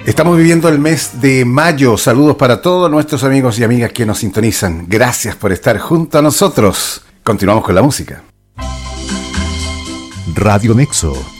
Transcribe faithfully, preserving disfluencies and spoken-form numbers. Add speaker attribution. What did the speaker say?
Speaker 1: Estamos viviendo el mes de mayo. Saludos para todos nuestros amigos y amigas que nos sintonizan. Gracias por estar junto a nosotros. Continuamos con la música.
Speaker 2: Radio Nexo